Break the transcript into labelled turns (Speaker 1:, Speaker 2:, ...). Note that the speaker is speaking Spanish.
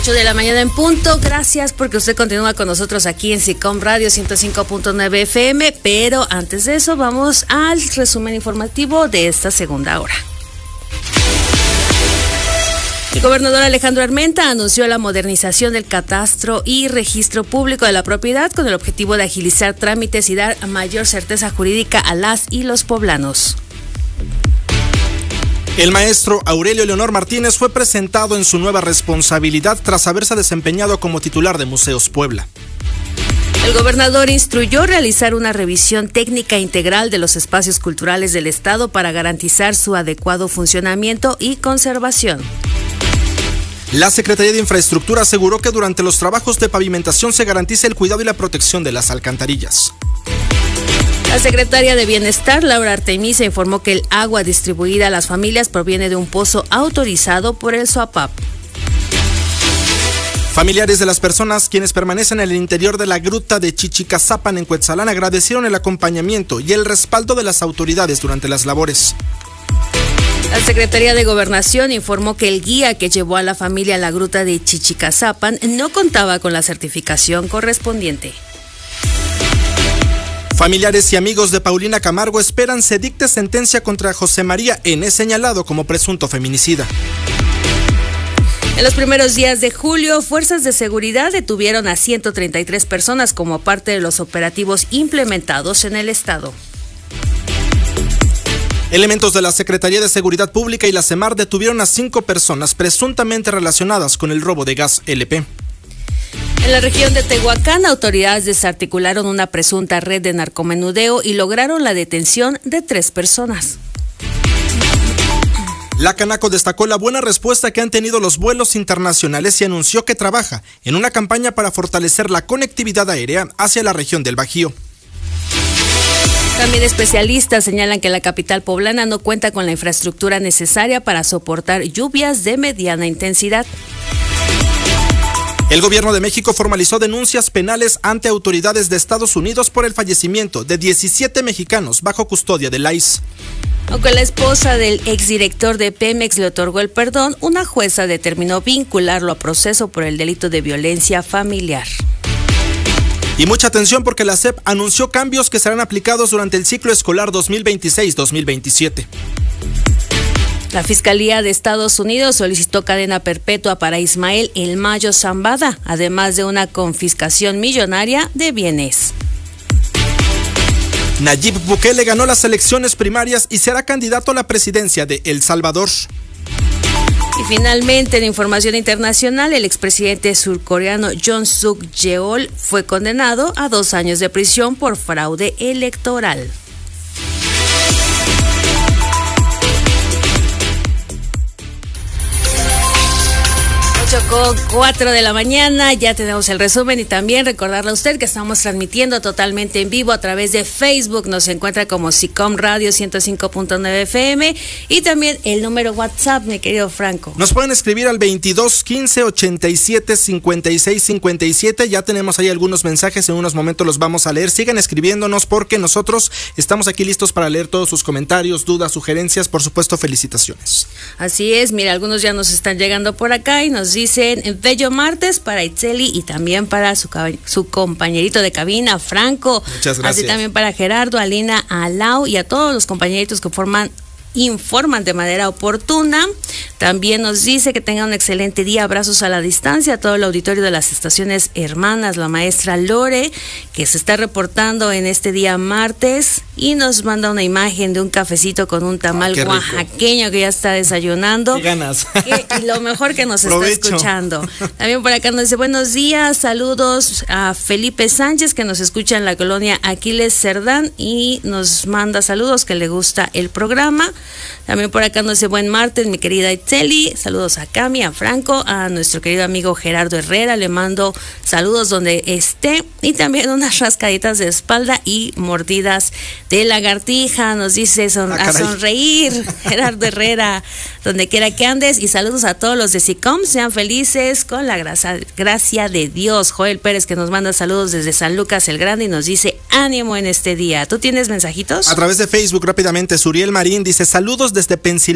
Speaker 1: 8 de la mañana en punto. Gracias porque usted continúa con nosotros aquí en SICOM Radio 105.9 FM. Pero antes de eso, vamos al resumen informativo de esta segunda hora. El gobernador Alejandro Armenta anunció la modernización del catastro y registro público de la propiedad con el objetivo de agilizar trámites y dar mayor certeza jurídica a las y los poblanos.
Speaker 2: El maestro Aurelio Leonor Martínez fue presentado en su nueva responsabilidad tras haberse desempeñado como titular de Museos Puebla.
Speaker 1: El gobernador instruyó realizar una revisión técnica integral de los espacios culturales del Estado para garantizar su adecuado funcionamiento y conservación.
Speaker 2: La Secretaría de Infraestructura aseguró que durante los trabajos de pavimentación se garantiza el cuidado y la protección de las alcantarillas.
Speaker 1: La secretaria de Bienestar, Laura Artemisa, informó que el agua distribuida a las familias proviene de un pozo autorizado por el SOAPAP.
Speaker 2: Familiares de las personas quienes permanecen en el interior de la gruta de Chichicazapan en Cuetzalan agradecieron el acompañamiento y el respaldo de las autoridades durante las labores.
Speaker 1: La Secretaría de Gobernación informó que el guía que llevó a la familia a la gruta de Chichicazapan no contaba con la certificación correspondiente.
Speaker 2: Familiares y amigos de Paulina Camargo esperan se dicte sentencia contra José María N., señalado como presunto feminicida.
Speaker 1: En los primeros días de julio, fuerzas de seguridad detuvieron a 133 personas como parte de los operativos implementados en el estado.
Speaker 2: Elementos de la Secretaría de Seguridad Pública y la CEMAR detuvieron a 5 personas presuntamente relacionadas con el robo de gas LP.
Speaker 1: En la región de Tehuacán, autoridades desarticularon una presunta red de narcomenudeo y lograron la detención de 3 personas.
Speaker 2: La Canaco destacó la buena respuesta que han tenido los vuelos internacionales y anunció que trabaja en una campaña para fortalecer la conectividad aérea hacia la región del Bajío.
Speaker 1: También especialistas señalan que la capital poblana no cuenta con la infraestructura necesaria para soportar lluvias de mediana intensidad.
Speaker 2: El gobierno de México formalizó denuncias penales ante autoridades de Estados Unidos por el fallecimiento de 17 mexicanos bajo custodia del ICE.
Speaker 1: Aunque la esposa del exdirector de Pemex le otorgó el perdón, una jueza determinó vincularlo a proceso por el delito de violencia familiar.
Speaker 2: Y mucha atención porque la SEP anunció cambios que serán aplicados durante el ciclo escolar 2026-2027.
Speaker 1: La Fiscalía de Estados Unidos solicitó cadena perpetua para Ismael El Mayo Zambada, además de una confiscación millonaria de bienes.
Speaker 2: Nayib Bukele ganó las elecciones primarias y será candidato a la presidencia de El Salvador.
Speaker 1: Y finalmente, en información internacional, el expresidente surcoreano Yoon Suk Yeol fue condenado a 2 años de prisión por fraude electoral. 8:04 de la mañana, ya tenemos el resumen y también recordarle a usted que estamos transmitiendo totalmente en vivo a través de Facebook. Nos encuentra como SICOM Radio 105.9 FM y también el número WhatsApp, mi querido Franco.
Speaker 2: Nos pueden escribir al 22 15 87 56 57. Ya tenemos ahí algunos mensajes, en unos momentos los vamos a leer. Sigan escribiéndonos porque nosotros estamos aquí listos para leer todos sus comentarios, dudas, sugerencias, por supuesto, felicitaciones.
Speaker 1: Así es, mira, algunos ya nos están llegando por acá y nos dicen bello martes para Itzeli y también para su compañerito de cabina, Franco.
Speaker 2: Muchas gracias.
Speaker 1: Así también para Gerardo, Alina, Alau y a todos los compañeritos que informan de manera oportuna. También nos dice que tengan un excelente día, abrazos a la distancia a todo el auditorio de las estaciones hermanas, la maestra Lore, que se está reportando en este día martes y nos manda una imagen de un cafecito con un tamal oaxaqueño que ya está desayunando.
Speaker 2: Qué ganas.
Speaker 1: Y lo mejor que nos
Speaker 2: Provecho.
Speaker 1: está escuchando. También por acá nos dice buenos días, saludos a Felipe Sánchez que nos escucha en la colonia Aquiles Cerdán y nos manda saludos, que le gusta el programa. También por acá nos dice buen martes, mi querida Itzeli, saludos a Cami, a Franco, a nuestro querido amigo Gerardo Herrera, le mando saludos donde esté y también unas rascaditas de espalda y mordidas de lagartija, nos dice a sonreír, Gerardo Herrera, donde quiera que andes, y saludos a todos los de SICOM, sean felices con la gracia de Dios. Joel Pérez que nos manda saludos desde San Lucas el Grande y nos dice ánimo en este día. ¿Tú tienes mensajitos?
Speaker 2: A través de Facebook rápidamente, Suriel Marín dice saludos desde Pensilvania.